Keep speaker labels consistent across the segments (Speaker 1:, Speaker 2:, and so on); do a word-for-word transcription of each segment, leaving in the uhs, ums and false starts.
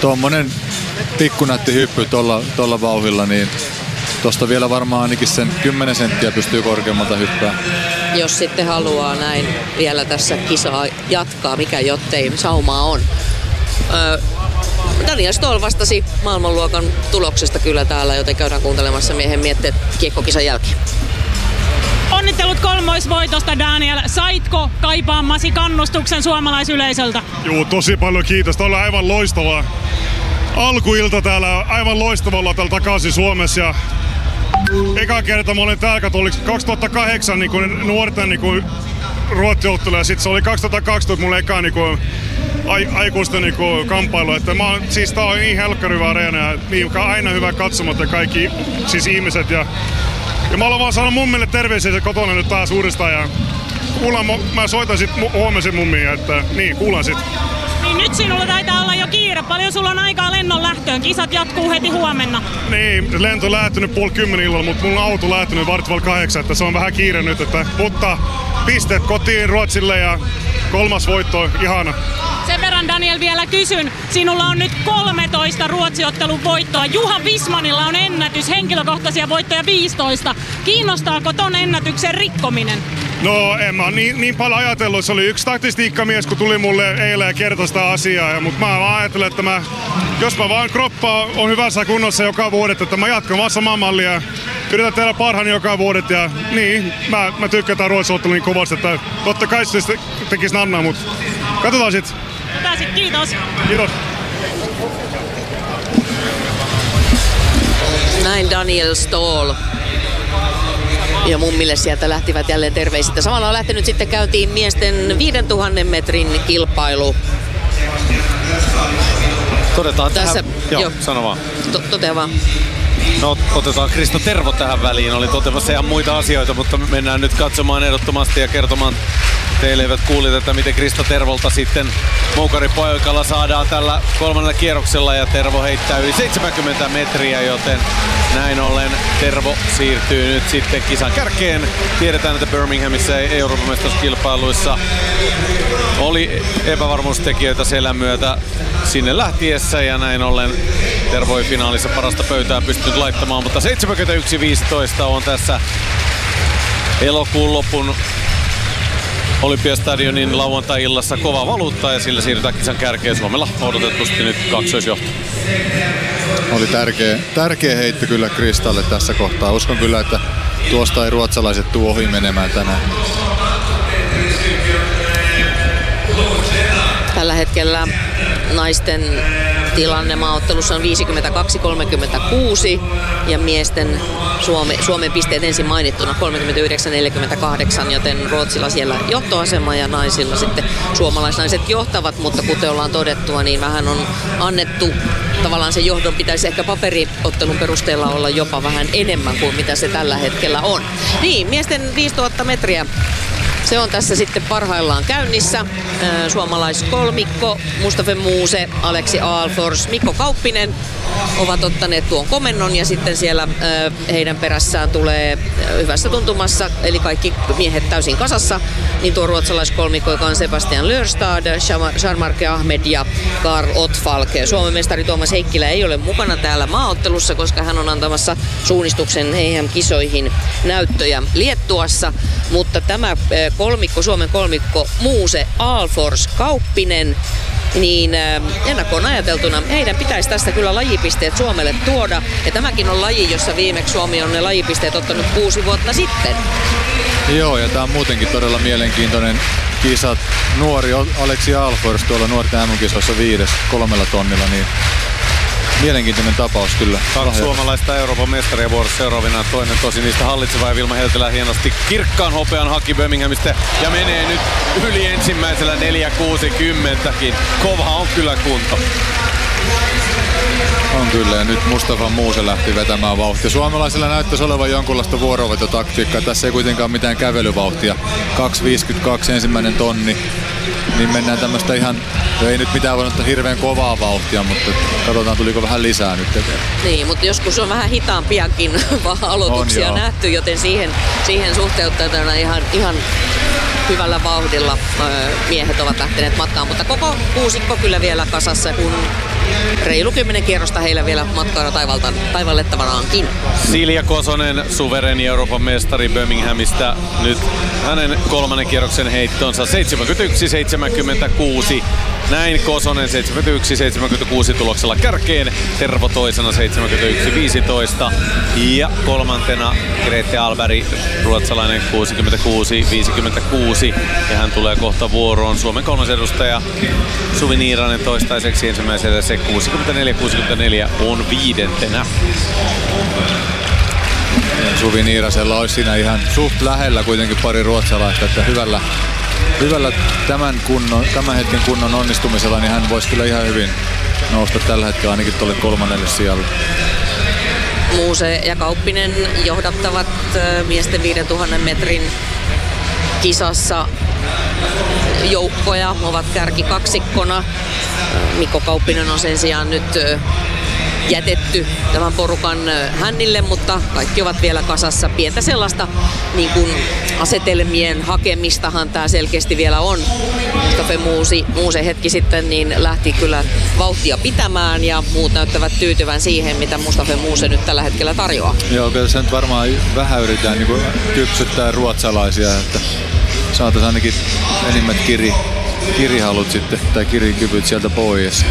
Speaker 1: tuommoinen pikkunätti hyppy tuolla, tuolla vauhilla, niin tuosta vielä varmaan ainakin sen kymmenen senttiä pystyy korkeammalta hyppää.
Speaker 2: Jos sitten haluaa näin vielä tässä kisaa jatkaa, mikä jottei saumaa on. Öö, Daniel Stoll vastasi maailmanluokan tuloksesta kyllä täällä, joten käydään kuuntelemassa miehen mietteet kiekkokisan jälkeen.
Speaker 3: Onnittelut kolmoisvoitosta, Daniel. Saitko kaipaamasi kannustuksen suomalaisyleisöltä?
Speaker 4: Joo, tosi paljon kiitos. Tämä oli aivan loistavaa alkuilta täällä. Aivan loistavalla täällä takaisin Suomessa. Ja eka kerta mä olin täällä, kun oli kaksituhattakahdeksan niin kuin nuorten niin kuin ruotsijouttelu ja sitten se oli kaksituhattakaksitoista mulle eka niin kuin ai, aikuisten niin kuin kamppailu. Että mä oon, siis tää on niin helkkari hyvä areena ja niin, aina hyvä katsomat ja kaikki siis ihmiset. Ja, ja mä olen vaan saanut mummille terveisiä kotona nyt taas uudestaan ja kuulan, mä soitan sit huomisen mummiin, että niin, kuulan sit.
Speaker 3: Niin nyt sinulla taitaa olla jo kiire. Paljon sulla on aikaa lennon lähtöön? Kisat jatkuu heti huomenna.
Speaker 4: Niin, lento on lähtenyt puoli kymmenen illalla, mutta mulla on auto lähtenyt varttival kahdeksan, että se on vähän kiire nyt. Että, mutta pisteet kotiin Ruotsille ja kolmas voitto, ihana.
Speaker 3: Sen verran Daniel vielä kysyn. Sinulla on nyt kolmetoista Ruotsiottelun voittoa. Juha Vismanilla on ennätys, henkilökohtaisia voittoja viisitoista. Kiinnostaako ton ennätyksen rikkominen?
Speaker 4: No en mä niin, niin paljon ajatellut. Se oli yksi taktistiikkamies, kun tuli mulle eilen ja kertoi sitä asiaa. Mutta mä vaan ajattelin, että mä, jos mä vaan kroppa on hyvässä kunnossa joka vuodet, että mä jatkan vaan samaa mallia ja yritän tehdä parhaani joka vuodet. Ja niin, mä, mä tykkään tämän Ruotsin niin kovasti, että totta kai se tekisi nannaa, mutta katsotaan sit.
Speaker 3: Pääsit, kiitos.
Speaker 4: Kiitos.
Speaker 2: Näin Daniel Stoll. Ja mummille sieltä lähtivät jälleen terveiset. Samalla on lähtenyt sitten käyntiin miesten viidentuhannen metrin kilpailu.
Speaker 5: Todetaan
Speaker 2: tässä,
Speaker 5: tähän, joo,
Speaker 2: jo,
Speaker 5: sano vaan.
Speaker 2: To, totea vaan.
Speaker 5: No otetaan Krista Tervo tähän väliin. Oli toteamassa ihan muita asioita, mutta mennään nyt katsomaan ehdottomasti ja kertomaan teille eivät kuulit, että miten Krista Tervolta sitten moukaripoikalla saadaan tällä kolmannella kierroksella ja Tervo heittää yli seitsemänkymmentä metriä, joten näin ollen Tervo siirtyy nyt sitten kisan kärkeen. Tiedetään, että Birminghamissa Euroopan mestaruuskilpailuissa oli epävarmuustekijöitä selän myötä sinne lähtiessä ja näin ollen Tervo ei finaalissa parasta pöytää pystynyt laittamaan, mutta seitsemänkymmentäyksi viisitoista on tässä elokuun lopun Olympiastadionin lauantai-illassa kova valuutta ja sillä siirrytään kisan kärkeen. Suomella odotetusti nyt kaksoisjohto.
Speaker 1: Oli tärkeä, tärkeä heitto kyllä Kristalle tässä kohtaa. Uskon kyllä, että tuosta ei ruotsalaiset tuo ohi menemään tänään.
Speaker 2: Tällä hetkellä naisten tilanne maaottelussa on viisikymmentäkaksi kolmekymmentäkuusi ja miesten Suome, Suomen pisteet ensin mainittuna kolmekymmentäyhdeksän neljäkymmentäkahdeksan, joten Ruotsilla siellä johtoasema ja naisilla sitten suomalaisnaiset johtavat, mutta kuten ollaan todettua, niin vähän on annettu, tavallaan sen johdon pitäisi ehkä paperiottelun perusteella olla jopa vähän enemmän kuin mitä se tällä hetkellä on. Niin, miesten viisituhatta metriä. Se on tässä sitten parhaillaan käynnissä. Suomalaiskolmikko, Mustafa Muuse, Aleksi Aalfors, Mikko Kauppinen ovat ottaneet tuon komennon ja sitten siellä heidän perässään tulee hyvässä tuntumassa, eli kaikki miehet täysin kasassa, niin tuo ruotsalaiskolmikko, joka on Sebastian Lörstad, Jean-Marc Ahmed ja Karl Ottfalk. Suomen mestari Tuomas Heikkilä ei ole mukana täällä maaottelussa, koska hän on antamassa suunnistuksen heihän-kisoihin näyttöjä Liettuassa, mutta tämä kolmikko, Suomen kolmikko, Muuse, Aalfors, Kauppinen, niin ennakkoon ajateltuna heidän pitäisi tästä kyllä lajipisteet Suomelle tuoda. Ja tämäkin on laji, jossa viimeksi Suomi on ne lajipisteet ottanut kuusi vuotta sitten.
Speaker 1: Joo, ja tämä on muutenkin todella mielenkiintoinen kisa. Nuori Aleksi Aalfors tuolla nuorten M M-kisoissa viides kolmella tonnilla, niin mielenkiintoinen tapaus kyllä.
Speaker 5: Kaksi suomalaista Euroopan mestaria vuorossa seuraavina. Toinen tosi niistä hallitseva ja Vilma Heltelä hienosti kirkkaan hopean haki Birminghamista ja menee nyt yli ensimmäisellä neljä kuusikymmentäkin. Kova on kyllä kunto.
Speaker 1: On kyllä, ja nyt Mustafa Muuse lähti vetämään vauhtia. Suomalaisilla näyttäisi olevan jonkunlaista vuorovetotaktiikkaa. Tässä ei kuitenkaan mitään kävelyvauhtia. kaksi viisikymmentäkaksi ensimmäinen tonni. Niin mennään tämmöistä ihan, ei nyt mitään voi ottaa hirveän kovaa vauhtia, mutta katsotaan tuliko vähän lisää nyt eteen.
Speaker 2: Niin, mutta joskus on vähän hitaampiakin aloituksia on, nähty, joten siihen, siihen suhteutettuna ihan, ihan hyvällä vauhdilla öö, miehet ovat lähteneet matkaan, mutta koko kuusikko kyllä vielä kasassa, kun reilu kymmenen kierrosta heillä vielä matkaa taivallettavanaankin.
Speaker 5: Silja Kosonen, suvereni Euroopan mestari Birminghamista. Nyt hänen kolmannen kierroksen heittonsa seitsemänkymmentäyksi seitsemänkymmentäkuusi. Näin Kosonen seitsemänkymmentäyksi seitsemänkymmentäkuusi tuloksella kärkeen. Tervo toisena seitsemänkymmentäyksi viisitoista. Ja kolmantena Grete Alberg, ruotsalainen kuusikymmentäkuusi viisikymmentäkuusi. Ja hän tulee kohta vuoroon. Suomen kolmas edustaja Suvi Niiranen toistaiseksi ensimmäisellä. Se kuusikymmentäneljä kuusikymmentäneljä on viidentenä.
Speaker 1: Suvi Niirasella olisi siinä ihan suht lähellä kuitenkin pari ruotsalaista, että hyvällä, hyvällä tämän, kunnon, tämän hetken kunnon onnistumisella niin hän voisi kyllä ihan hyvin nousta tällä hetkellä ainakin tuolle kolmannelle sijalle.
Speaker 2: Muuse ja Kauppinen johdattavat miesten viidentuhannen metrin kisassa joukkoja, ovat kärkikaksikkona. Mikko Kauppinen on sen sijaan nyt jätetty tämän porukan hännille, mutta kaikki ovat vielä kasassa. Pientä sellaista niin kuin asetelmien hakemistahan tämä selkeästi vielä on. Mustafa Muusi, Muuse hetki sitten niin lähti kyllä vauhtia pitämään ja muut näyttävät tyytyvän siihen, mitä Mustafa Muuse nyt tällä hetkellä tarjoaa.
Speaker 1: Joo, kyllä se nyt varmaan vähän yritetään niin kuin kypsyttää ruotsalaisia, että saataisiin ainakin enimmät kiri, kirihalut sitten, tai kirikyvyt sieltä pois.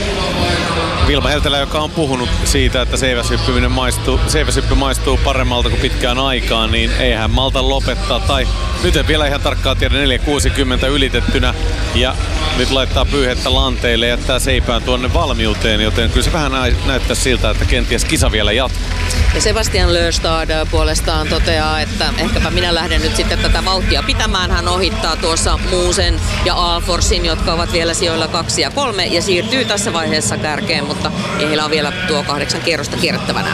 Speaker 5: Vilma Heltelä, joka on puhunut siitä, että seiväshyppyminen maistuu, seiväshyppy maistuu paremmalta kuin pitkään aikaan, niin eihän malta lopettaa. Tai nyt en vielä ihan tarkkaan tiedä, neljä kuusikymmentä ylitettynä ja nyt laittaa pyyhettä lanteille ja jättää seipään tuonne valmiuteen, joten kyllä se vähän näyttää siltä, että kenties kisa vielä jatkuu.
Speaker 2: Ja Sebastian Lörstad puolestaan toteaa, että ehkäpä minä lähden nyt sitten tätä vauhtia pitämään. Hän ohittaa tuossa Muusen ja Alforsin, jotka ovat vielä sijoilla kaksi ja kolme ja siirtyy tässä vaiheessa kärkeen, mutta heillä on vielä tuo kahdeksan kierrosta kierrättävänä.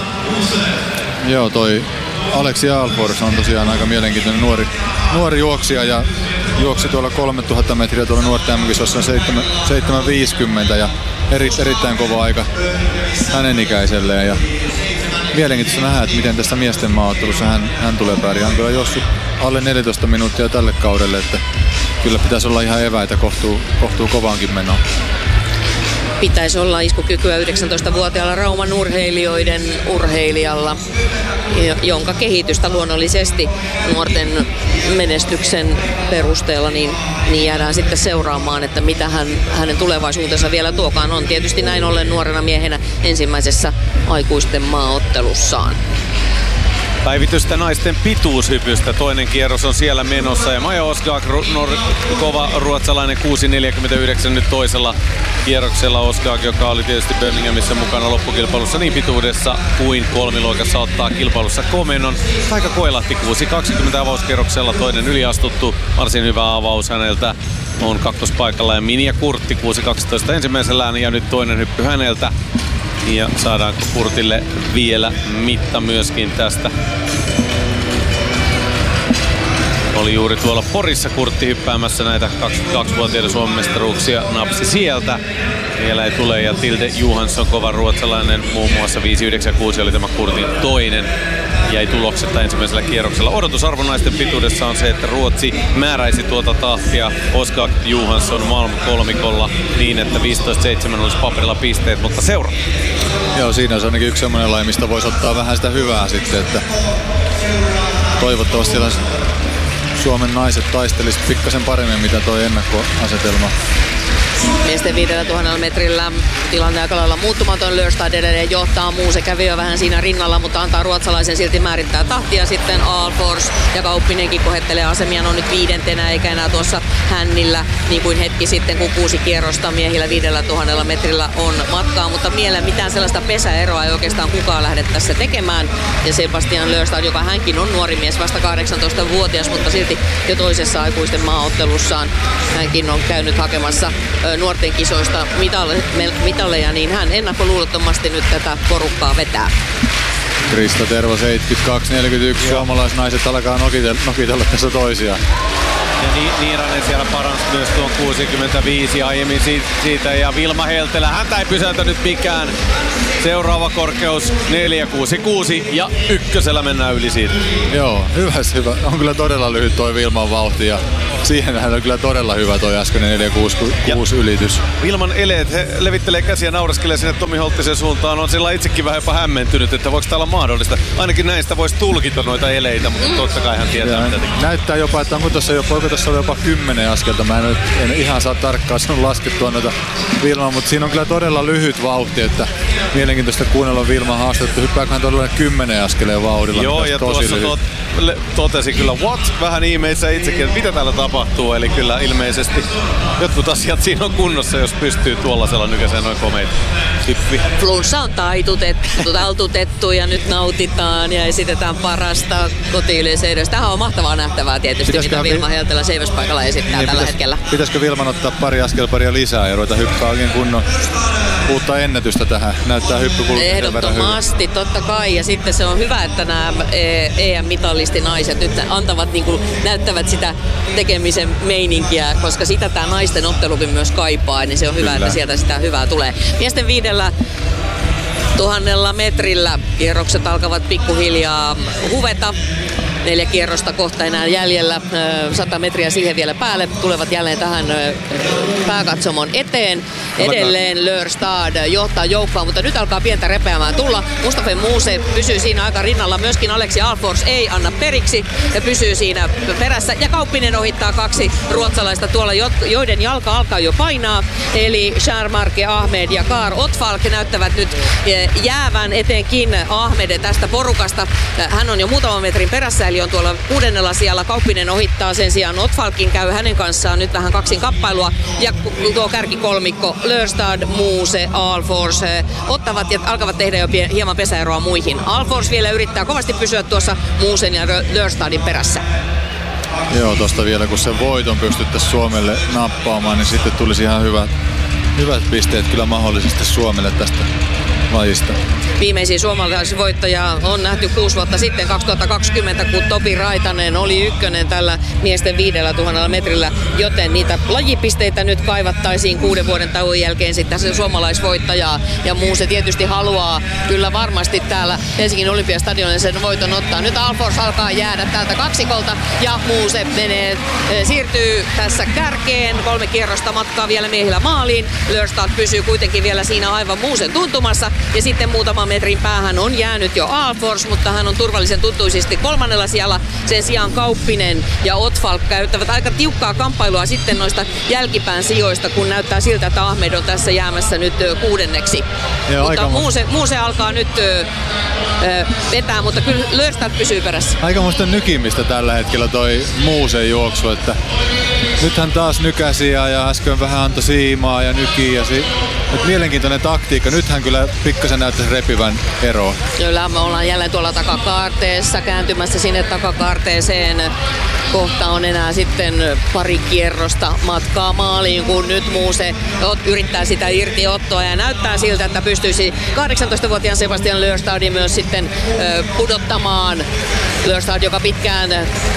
Speaker 1: Joo, toi Aleksi Alfors on tosiaan aika mielenkiintoinen nuori, nuori juoksija ja juoksi tuolla kolmetuhatta metriä tuolla nuorten M M-kisossa seitsemän viisikymmentä ja eri, erittäin kova aika hänen ikäiselleen. Ja mielenkiintoista nähdä, että miten tässä miesten maaottelussa hän, hän tulee pärjää. Hän kyllä juossut alle neljätoista minuuttia tälle kaudelle, että kyllä pitäisi olla ihan eväitä kohtuu, kohtuu kovaankin menoon.
Speaker 2: Pitäisi olla iskukykyä yhdeksäntoistavuotiaalla Rauman urheilijoiden urheilijalla, jonka kehitystä luonnollisesti nuorten menestyksen perusteella niin, niin jäädään sitten seuraamaan, että mitä hän, hänen tulevaisuutensa vielä tuokaan on. Tietysti näin ollen nuorena miehenä ensimmäisessä aikuisten maaottelussaan.
Speaker 5: Päivitystä naisten pituushypystä. Toinen kierros on siellä menossa ja Maja Oskak, kova ruotsalainen kuusi neljäkymmentäyhdeksän nyt toisella kierroksella. Oskak, joka oli tietysti Birminghamissa mukana loppukilpailussa niin pituudessa kuin kolmiloikassa, ottaa kilpailussa komennon. Taika Koelahti kuusi kaksikymmentä avauskierroksella, toinen yliastuttu. Varsin hyvä avaus häneltä. On kakkospaikalla ja Minja Kurtti kuusi kaksitoista ensimmäisellään ja nyt toinen hyppy häneltä. Ja saadaanko Kurtille vielä mitta myöskin tästä. Oli juuri tuolla Porissa Kurtti hyppäämässä näitä kaksikymmentäkaksivuotiaiden Suomen mestaruuksia, napsi sieltä. Vielä ei tule ja Tilde Johansson, kova ruotsalainen, muun muassa viisi yhdeksänkymmentäkuusi oli tämä Kurtin toinen. Jäi tuloksetta ensimmäisellä kierroksella. Odotusarvo naisten pituudessa on se, että Ruotsi määräisi tuota tahtia Oskak Johansson Malm kolmikolla niin, että viisitoista seitsemän olisi paperilla pisteet, mutta seura.
Speaker 1: Joo, siinä on ainakin yksi sellainen laji, mistä voisi ottaa vähän sitä hyvää sitten, että toivottavasti siellä Suomen naiset taistelisi pikkasen paremmin, mitä tuo ennakkoasetelma.
Speaker 2: Miesten viidellä tuhannella metrillä tilanne aika lailla muuttumaton. Lörstad edelleen johtaa, Muuse kävi jo vähän siinä rinnalla, mutta antaa ruotsalaisen silti määrittää tahtia. Sitten Alfors ja Kauppinenkin kohettelee asemia, on nyt viidentenä eikä enää tuossa hännillä niin kuin hetki sitten, kun kuusi kierrosta miehillä viidellä tuhannella metrillä on matkaa, mutta mieleen mitään sellaista pesäeroa ei oikeastaan kukaan lähde tässä tekemään. Ja Sebastian Lörstad, joka hänkin on nuori mies, vasta kahdeksantoistavuotias, mutta silti jo toisessa aikuisten maaottelussaan hänkin on käynyt hakemassa nuorten kisoista mitalleja, niin hän ennakkoluulottomasti nyt tätä porukkaa vetää.
Speaker 1: Krista Tervo seitsemänkymmentäkaksi neljäkymmentäyksi, suomalaisnaiset alkaa nokitella, nokitella tässä toisiaan.
Speaker 5: Ja Ni- Niiranen siellä paransi myös tuon kuusikymmentäviisi aiemmin siitä ja Vilma Heltelä, häntä ei pysäytänyt mikään. Seuraava korkeus neljä kuusi kuusi ja ykkösellä mennään yli siitä.
Speaker 1: Joo, hyvä, hyvä. On kyllä todella lyhyt toi Vilman vauhti ja siihen hän on kyllä todella hyvä toi äskeinen neljä kuusi kuusi ylitys.
Speaker 5: Vilman eleet, he levittelee käsiä ja naureskelee sinne Tomi Holttisen suuntaan. On sillä itsekin vähän jopa hämmentynyt, että voiko tää olla mahdollista. Ainakin näistä voisi tulkita noita eleitä, mutta totta kai hän tietää, mitä tekee.
Speaker 1: Näyttää jopa, että onko tuossa jopa, onko tuossa jopa kymmenen askelta. Mä en, en ihan saa tarkkaan sun laskettua noita Vilmaa, mutta siinä on kyllä todella lyhyt vauhti, että mielenkiintoista kuunnella Vilman haastetta. Hyppääköhän todella kymmenen askeleen vauhdilla.
Speaker 5: Joo, ja tuossa tot, le, totesi kyllä what? Vähän ihmeessä itsekin, että mitä täällä tapahtuu. Eli kyllä ilmeisesti jotkut asiat siinä on kunnossa, jos pystyy tuollaisella nykäiseen noin komeita tippi.
Speaker 2: Flunssa on taitutettu, taltutettu ja nyt nautitaan ja esitetään parasta kotiyleisöydessä. Tämähän on mahtavaa nähtävää tietysti, pitäisikö mitä Vilma Heltelä seiväspaikalla esittää niin, tällä pitäis, hetkellä.
Speaker 1: Pitäisikö Vilman ottaa pari askelparia lisää ja ruveta hyppää oikein kunnon uutta ennätystä tähän? Näyttää hyppykulku
Speaker 2: ehdottomasti, totta kai. Ja sitten se on hyvä, että nämä E M-mitallistinaiset nyt antavat, niin kuin, näyttävät sitä tekemisen meininkiä, koska sitä tämä naisten ottelukin myös kaipaa, niin se on hyvä, kyllä, että sieltä sitä hyvää tulee. Miesten viidellä tuhannella metrillä kierrokset alkavat pikkuhiljaa huveta. Neljä kierrosta kohta enää jäljellä, sata metriä siihen vielä päälle, tulevat jälleen tähän pääkatsomon eteen. Edelleen Lörstad johtaa joukkoa, mutta nyt alkaa pientä repeämään tulla. Mustafa Muuse pysyy siinä aika rinnalla, myöskin Aleksi Alfors ei anna periksi ja pysyy siinä perässä. Ja Kauppinen ohittaa kaksi ruotsalaista tuolla, joiden jalka alkaa jo painaa. Eli Sharmarke Ahmed ja Kar Otfalk näyttävät nyt jäävän, etenkin Ahmed tästä porukasta. Hän on jo muutaman metrin perässä, eli on tuolla kuudennella sijalla. Kauppinen ohittaa sen sijaan Otfalkin, käy hänen kanssaan nyt vähän kaksin kappailua. Ja tuo kärkikolmikko Lörstad, Muuse, Alfors ottavat ja alkavat tehdä jo hieman pesäeroa muihin. Alfors vielä yrittää kovasti pysyä tuossa Muusen ja Lörstadin perässä.
Speaker 1: Joo, tosta vielä kun se voiton pystyttäisiin Suomelle nappaamaan, niin sitten tulisi ihan hyvät, hyvät pisteet kyllä mahdollisesti Suomelle tästä lajista.
Speaker 2: Viimeisin suomalaisvoittaja on nähty kuusi vuotta sitten, kaksituhattakaksikymmentä, kun Topi Raitanen oli ykkönen tällä miesten viidellä tuhannella metrillä, joten niitä lajipisteitä nyt kaivattaisiin kuuden vuoden tauon jälkeen sitten se suomalaisvoittajaa. Ja Muuse tietysti haluaa kyllä varmasti täällä Helsingin Olympiastadionilla sen voiton ottaa. Nyt Alfors alkaa jäädä täältä kaksikolta ja Muuse menee, siirtyy tässä kärkeen. Kolme kierrosta matkaa vielä miehillä maaliin. Lörstad pysyy kuitenkin vielä siinä aivan Muusen tuntumassa. Ja sitten muutaman metrin päähän on jäänyt jo Alfors, mutta hän on turvallisen tuntuisesti kolmannella sijalla. Sen sijaan Kauppinen ja Otfalk käyttävät aika tiukkaa kamppailua sitten noista jälkipään sijoista, kun näyttää siltä, että Ahmed on tässä jäämässä nyt kuudenneksi. Ja mutta Muuse, Muuse alkaa nyt ö, vetää, mutta kyllä Lörstad pysyy perässä.
Speaker 1: Aikamoista nykimistä tällä hetkellä toi Muusen juoksu, että nythän taas nykäsi ja äsken vähän antoi siimaa ja nyki ja si- mielenkiintoinen taktiikka. Nythän kyllä pikkasen näyttäisi repivän eroa.
Speaker 2: Kyllä, me ollaan jälleen tuolla takakaarteessa kääntymässä sinne takakaarteeseen. Kohta on enää sitten pari kierrosta matkaa maaliin, kun nyt Muuse yrittää sitä irtiottoa ja näyttää siltä, että pystyisi kahdeksantoistavuotiaan Sebastian Lörstadin myös sitten pudottamaan. Lörstad, joka pitkään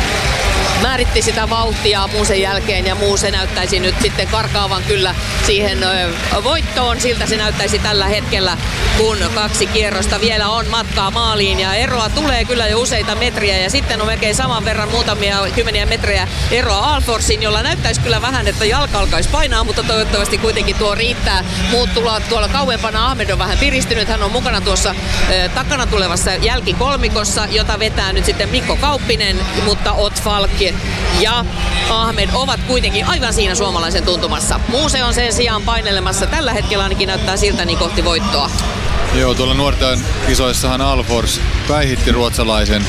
Speaker 2: määritti sitä vauhtia Muusen jälkeen ja Muuse näyttäisi nyt sitten karkaavan kyllä siihen voittoon. Siltä se näyttäisi tällä hetkellä, kun kaksi kierrosta vielä on matkaa maaliin ja eroa tulee kyllä jo useita metriä ja sitten on melkein saman verran muutamia kymmeniä metrejä eroa Alforsin, jolla näyttäisi kyllä vähän, että jalka alkaisi painaa, mutta toivottavasti kuitenkin tuo riittää. Muut tulevat tuolla kauempana. Ahmed on vähän piristynyt, hän on mukana tuossa eh, takana tulevassa jälkikolmikossa, jota vetää nyt sitten Mikko Kauppinen, mutta Otfalk ja Ahmed ovat kuitenkin aivan siinä suomalaisen tuntumassa. Muuse on sen sijaan painelemassa tällä hetkellä, ainakin näyttää siltä, niin kohti voittoa.
Speaker 1: Joo, tuolla nuorten kisoissahan Alfors päihitti ruotsalaisen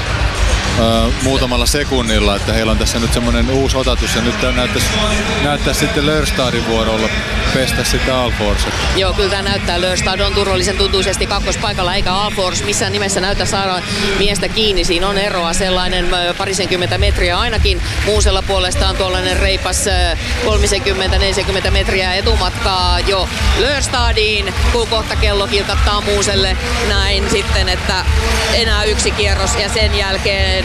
Speaker 1: Uh, muutamalla sekunnilla, että heillä on tässä nyt semmoinen uusi otatus ja nyt näyttäisi, näyttäisi sitten Lörstadin vuorolla pestä sitten Alfors.
Speaker 2: Joo, kyllä tämä näyttää. Lörstad on turvallisen tuntuisesti kakkospaikalla, eikä Alfors missään nimessä näytä saada miestä kiinni. Siinä on eroa sellainen parisenkymmentä metriä ainakin. Muusella puolestaan tuollainen reipas kolmekymmentä neljäkymmentä metriä etumatkaa jo Lörstadiin, kun kohta kello kilkattaa Muuselle näin sitten, että enää yksi kierros ja sen jälkeen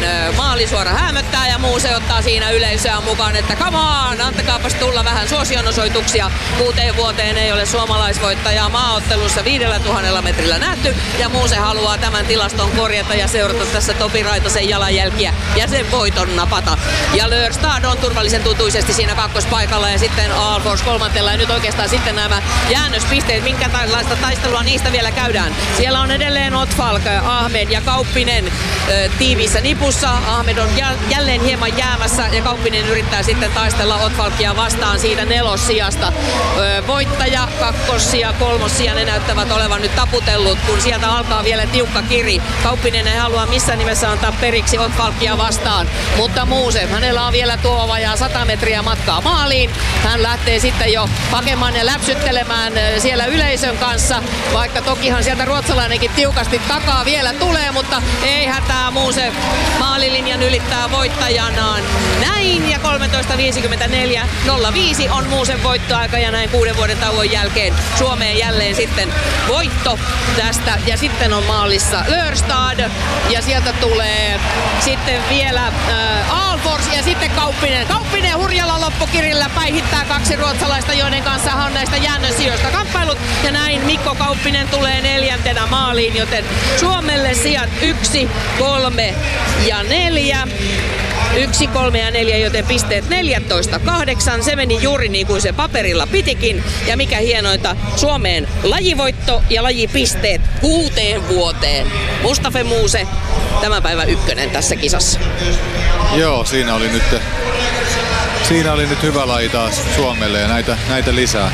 Speaker 2: maalisuora häämöttää ja Muuse ottaa siinä yleisöä mukaan, että come on, antakaapas tulla vähän suosionosoituksia. Kuuteen vuoteen ei ole suomalaisvoittajaa maaottelussa viidellä tuhannella metrillä nähty ja Muuse haluaa tämän tilaston korjata ja seurata tässä Topi Raitasen jalanjälkiä ja sen voiton napata. Ja Lörstad on turvallisen tutuisesti siinä kakkospaikalla ja sitten Alfors kolmantella ja nyt oikeastaan sitten nämä jäännöspisteet, minkälaista taistelua niistä vielä käydään. Siellä on edelleen Otfalk, Ahmed ja Kauppinen ö, tiiviissä nipussa. Ahmed on jälleen hieman jäämässä ja Kauppinen yrittää sitten taistella Otfalkia vastaan siitä nelossijasta. Ö, voittaja, kakkossia, kolmossia, ne näyttävät olevan nyt taputellut, kun sieltä alkaa vielä tiukka kiri. Kauppinen ei halua missään nimessä antaa periksi Otfalkia vastaan, mutta Muuse, hänellä on vielä tuo vajaa sata metriä matkaa maaliin. Hän lähtee sitten jo hakemaan ja läpsyttelemään siellä yleisön kanssa, vaikka tokihan sieltä ruotsalainenkin tiukasti takaa vielä tulee, mutta ei hätää, Muuse maalilinjan ylittää voittajanaan näin ja kolmetoista viisikymmentäneljä nolla viisi on Muusen voittoaika ja näin kuuden vuoden tauon jälkeen Suomeen jälleen sitten voitto tästä ja sitten on maalissa Lörstad ja sieltä tulee sitten vielä äh, Alfors ja sitten Kauppinen. Kauppinen hurjalla loppukirjalla päihittää kaksi ruotsalaista, joiden kanssa on näistä jäännösijoista kamppailut ja näin Mikko Kauppinen tulee neljäntenä maaliin, joten Suomelle sijat yksi, kolme ja neljä. Yksi, kolme ja neljä, joten pisteet neljätoista kahdeksan. Se meni juuri niin kuin se paperilla pitikin. Ja mikä hienointa, Suomeen lajivoitto ja lajipisteet kuuteen vuoteen. Mustafa Muuse, tämän päivän ykkönen tässä kisassa.
Speaker 1: Joo, siinä oli nyt, siinä oli nyt hyvä laji taas Suomelle ja näitä, näitä lisää.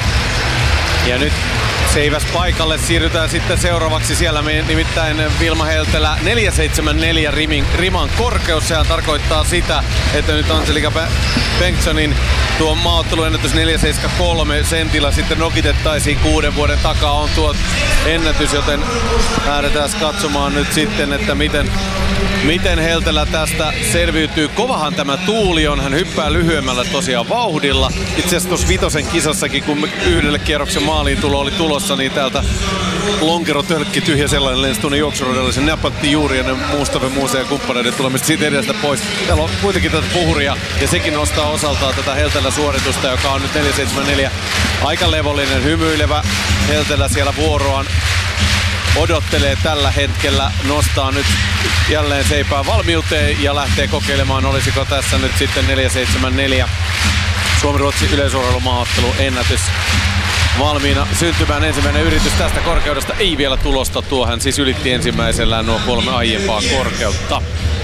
Speaker 5: Ja nyt seiväs paikalle siirrytään sitten seuraavaksi siellä nimittäin Vilma Heltelä neljä seitsemän neljä rimin, riman korkeus. Sehän tarkoittaa sitä, että nyt Angelika Bengtssonin tuo maaotteluennätys neljä seitsemän kolme sentillä sitten nokitettaisiin kuuden vuoden takaa on tuo ennätys, joten lähdetään katsomaan nyt sitten, että miten, miten Heltelä tästä selviytyy. Kovahan tämä tuuli on, hän hyppää lyhyemmällä tosiaan vauhdilla. Itse asiassa tuossa vitosen kisassakin, kun yhdelle kierroksen maaliin tulo oli tulossa, niin täältä lonkerotölkki tyhjä sellainen lensi tuonne juoksurodalle. Se napatti juuri ennen Mustafa Muuseen ja kumppaneiden tulemista siitä edestä pois. Täällä on kuitenkin tätä puhuria ja sekin nostaa osaltaan tätä Heltelä suoritusta, joka on nyt neljä seitsemän neljä. Aika levollinen, hymyilevä Heltelä siellä vuoroaan odottelee tällä hetkellä, nostaa nyt jälleen seipää valmiuteen ja lähtee kokeilemaan, olisiko tässä nyt sitten neljä seitsemän neljä Suomi-Ruotsi yleisurheilumaaottelu ennätys valmiina syntymään. Ensimmäinen yritys tästä korkeudesta ei vielä tulosta tuo, hän siis ylitti ensimmäisellään nuo kolme aiempaa korkeutta.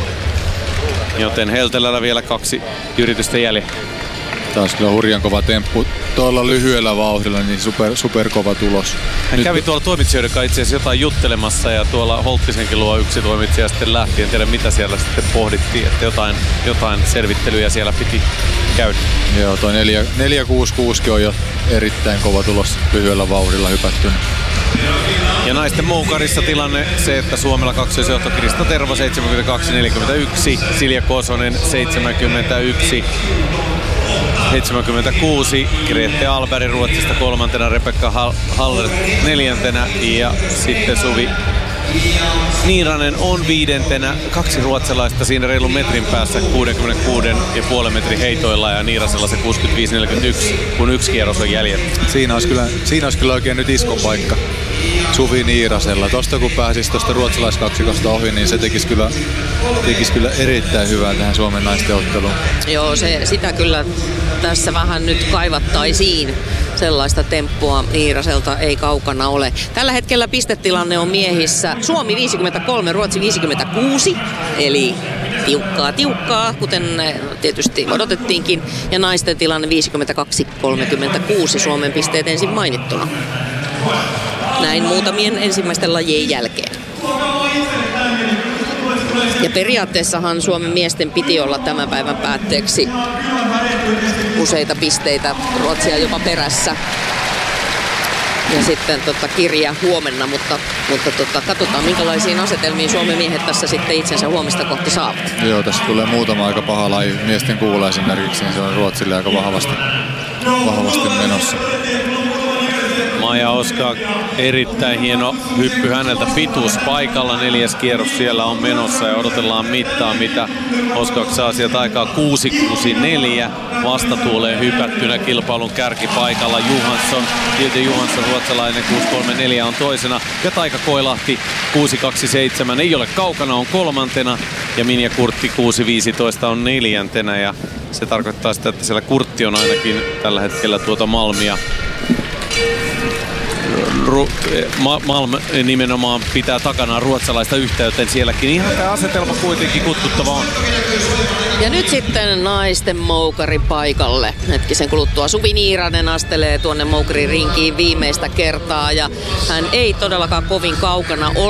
Speaker 5: Joten Heltelällä vielä kaksi yritystä jäljellä.
Speaker 1: Taas kyllä hurjan kova temppu tuolla lyhyellä vauhdilla, niin super, super kova tulos.
Speaker 5: Hän Nyt... kävi tuolla toimitsijoiden kanssa itse asiassa jotain juttelemassa ja tuolla Holttisenkin luo yksi toimitsija sitten lähti. En tiedä mitä siellä sitten pohdittiin, että jotain, jotain selvittelyjä siellä piti käydä.
Speaker 1: Joo, toi neljä kuusi kuusi on jo erittäin kova tulos lyhyellä vauhdilla hypätty.
Speaker 5: Ja naisten moukarissa tilanne se, että Suomella kaksoisjohto Krista Tervo seitsemänkymmentäkaksi neljäkymmentäyksi, Silja Kosonen seitsemänkymmentäyksi seitsemänkymmentäkuusi, Grete Alberg Ruotsista kolmantena, Rebecca Haller neljäntenä ja sitten Suvi Niiranen on viidentenä. Kaksi ruotsalaista siinä reilun metrin päässä kuusikymmentäkuusi pilkku viisi metrin heitoilla ja Niirasella se kuusikymmentäviisi neljäkymmentäyksi, kun yksi kierros on jäljellä.
Speaker 1: Siinä olisi kyllä, siinä olisi kyllä oikein nyt iskon paikka Suvi Niirasella. Tosta kun pääsisi tuosta ruotsalaiskaksikosta ohi, niin se tekisi kyllä, tekisi kyllä erittäin hyvää tähän Suomen naisten otteluun.
Speaker 2: Joo, se, sitä kyllä tässä vähän nyt kaivattaisiin. Sellaista temppua Niiraselta ei kaukana ole. Tällä hetkellä pistetilanne on miehissä Suomi viisikymmentäkolme, Ruotsi viisikymmentäkuusi, eli tiukkaa tiukkaa, kuten tietysti odotettiinkin. Ja naisten tilanne viisikymmentäkaksi kolmekymmentäkuusi, Suomen pisteet ensin mainittuna. Näin muutamien ensimmäisten lajien jälkeen. Ja periaatteessahan Suomen miesten piti olla tämän päivän päätteeksi useita pisteitä, Ruotsia jopa perässä. Ja sitten tota, kirja huomenna, mutta, mutta tota, katsotaan minkälaisiin asetelmiin Suomen miehet tässä sitten itsensä huomista kohti saavat.
Speaker 1: Joo, tässä tulee muutama aika paha laji. Miesten kuulla esimerkiksi, niin se on Ruotsille aika vahvasti, vahvasti menossa.
Speaker 5: Maija Oskar, erittäin hieno hyppy häneltä, pituus paikalla, neljäs kierros siellä on menossa ja odotellaan mittaa, mitä Oskar saa sieltä aikaa. Kuusi kuusi neljä vastatuuleen hypättynä kilpailun kärkipaikalla Johansson, Hilti Johansson ruotsalainen kuusi kolme neljä on toisena ja Taika Koilahti kuusi kaksi seitsemän ei ole kaukana, on kolmantena ja Minja Kurtti kuusi viisitoista on neljäntenä ja se tarkoittaa sitä, että siellä Kurtti on ainakin tällä hetkellä tuota Malmia. Ru- Ma- Malm nimenomaan pitää takanaan ruotsalaista yhteyteen sielläkin. Ihan tämä asetelma kuitenkin kutkuttava on.
Speaker 2: Ja nyt sitten naisten moukari paikalle. Hetkisen kuluttua Suvi Niiranen astelee tuonne moukarin rinkiin viimeistä kertaa ja hän ei todellakaan kovin kaukana ole.